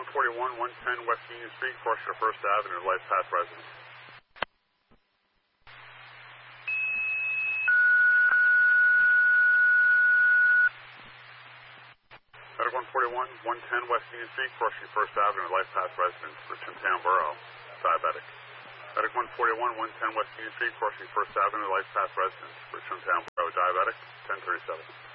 141, 110 West Union Street, crossing to First Avenue, Life Path residence. Medic 141, 110 West Union Street, crossing First Avenue, Life Path residence, Richmond Town Borough, diabetic. Medic 141, 110 West Union Street, crossing First Avenue, Life Path residence, Richmond Town Borough, diabetic, 1037.